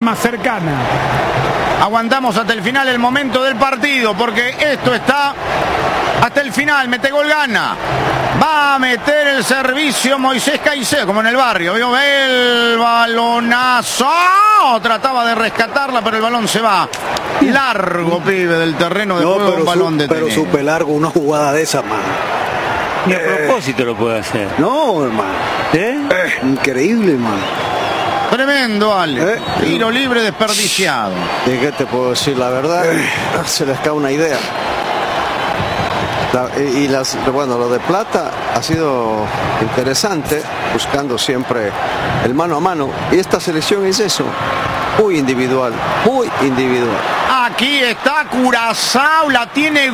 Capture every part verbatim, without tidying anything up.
más cercana. Aguantamos hasta el final el momento del partido, porque esto está hasta el final. Mete gol, gana. Va a meter el servicio Moisés Caicedo, como en el barrio. ¿Vio? El balonazo. Trataba de rescatarla, pero el balón se va. Largo, pibe, del terreno de no, juego, pero un balón su, detenido. Pero súper largo, una jugada de esa, mano. Ni a propósito eh, lo puede hacer. No, hermano. ¿Eh? Eh, increíble, hermano. Tremendo, Ale. ¿Eh? Tiro libre desperdiciado. ¿Y qué te puedo decir? La verdad, eh. se les cae una idea. La, y, y las, bueno, lo de Plata ha sido interesante, buscando siempre el mano a mano. Y esta selección es eso, muy individual, muy individual. Aquí está Curazao, la tiene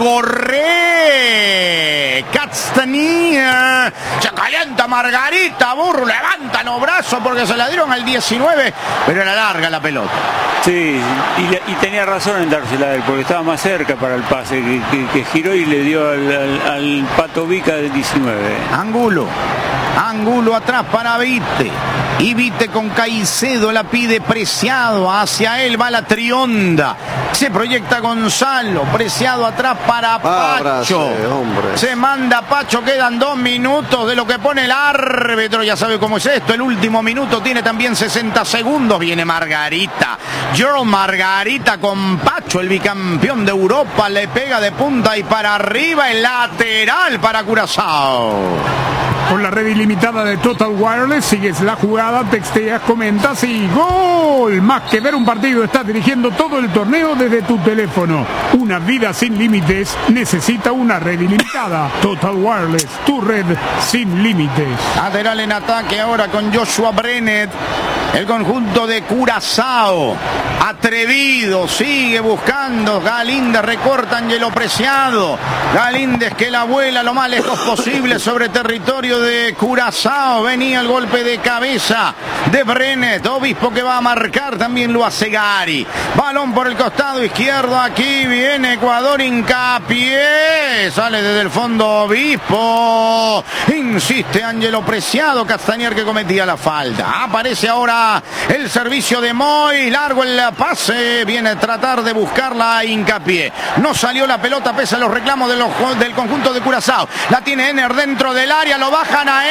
Gorré. Castanía. Se calienta Margarita, Burro, levantan los brazos porque se la dieron al diecinueve, pero era larga la pelota. Sí, y, y tenía razón en dársela a él, porque estaba más cerca para el pase, que, que, que giró y le dio al, al, al Pato Vica del diecinueve. Angulo. Angulo atrás para Vite. Y Vite con Caicedo la pide Preciado. Hacia él va la Trionda. Se proyecta Gonzalo. Preciado atrás para Pacho. Se manda Pacho. Quedan dos minutos de lo que pone el árbitro. Ya sabe cómo es esto. El último minuto tiene también sesenta segundos. Viene Margarita. Joel Margarita con Pacho, el bicampeón de Europa. Le pega de punta y para arriba. El lateral para Curazao. Con la red ilimitada de Total Wireless, sigues la jugada, texteas, comentas y ¡gol! Más que ver un partido, estás dirigiendo todo el torneo desde tu teléfono. Una vida sin límites necesita una red ilimitada. Total Wireless, tu red sin límites. Lateral en ataque ahora con Joshua Brenet. El conjunto de Curazao. Atrevido, sigue buscando. Galíndez recorta Angelo Preciado. Galíndez que la vuela lo más lejos posible sobre territorio de Curazao. Venía el golpe de cabeza de Brenet. Obispo que va a marcar, también lo hace Gary. Balón por el costado izquierdo. Aquí viene Ecuador, hincapié. Sale desde el fondo Obispo. Insiste Angelo Preciado. Castañer que cometía la falta. Aparece ahora el servicio de Moy. Largo el pase. Viene a tratar de buscarla hincapié. No salió la pelota pese a los reclamos de los, del conjunto de Curazao. La tiene Ener dentro del área. Lo bajan a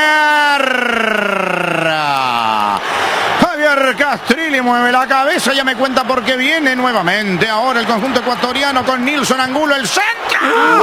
Ener. Javier Castrilli mueve la cabeza. Ya me cuenta por qué viene nuevamente. Ahora el conjunto ecuatoriano con Nilson Angulo. El centro.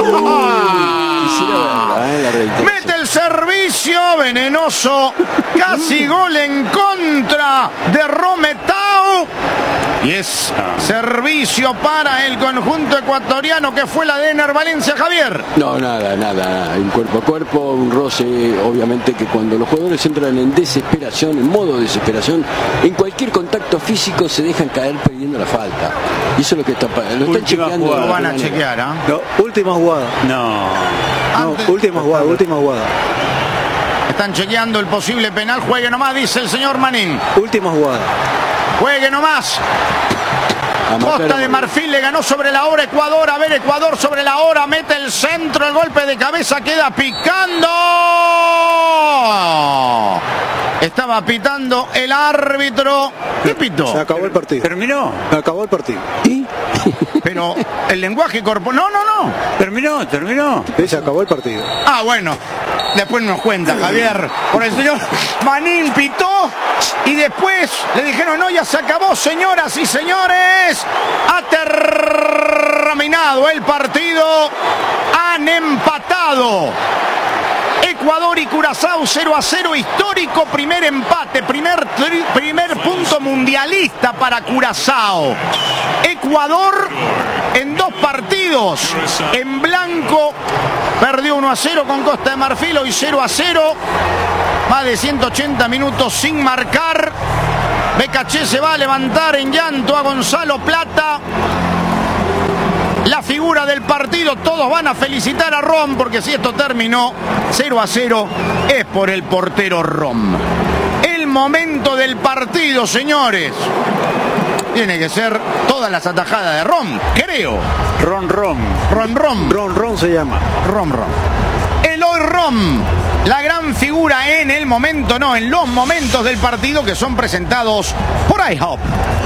Mete el servicio venenoso. Casi gol en contra de Rometao. Y es servicio para el conjunto ecuatoriano que fue la de Ener Valencia. Javier. No, nada, nada, nada. Un cuerpo a cuerpo, un roce. Obviamente que cuando los jugadores entran en desesperación, en modo desesperación, en cualquier contacto físico se dejan caer pidiendo la falta. Y eso es lo que está, lo están chequeando. Lo van a chequear, ¿ah? ¿eh? No, última jugada. No. No, última jugada, última jugada. Están chequeando el posible penal. Juegue nomás, dice el señor Manín. Última jugada. Juegue nomás. Costa de Marfil le ganó sobre la hora Ecuador. A ver, Ecuador sobre la hora. Mete el centro. El golpe de cabeza queda picando. Estaba pitando el árbitro. ¿Qué pitó? Se acabó el partido. ¿Terminó? Se acabó el partido. ¿Y? Pero el lenguaje corporal. No, no, no. Terminó, terminó. Sí, se acabó el partido. Ah, bueno. Después nos cuenta, Javier. Por el señor Manín pitó. Y después le dijeron, no, ya se acabó, señoras y señores. Ha terminado el partido. Han empatado. Ecuador y Curazao cero a cero, histórico primer empate, primer, primer punto mundialista para Curazao. Ecuador en dos partidos en blanco perdió uno a cero con Costa de Marfil, hoy cero a cero, más de ciento ochenta minutos sin marcar. Becaché se va a levantar en llanto a Gonzalo Plata. La figura del partido, todos van a felicitar a Rom, porque si esto terminó cero a cero, es por el portero Rom. El momento del partido, señores. Tiene que ser todas las atajadas de Rom, creo. Ron Ron. Ron Rom. Ron Ron se llama. Rom Rom. Eloy Rom, la gran figura en el momento, no, en los momentos del partido que son presentados por IHOP.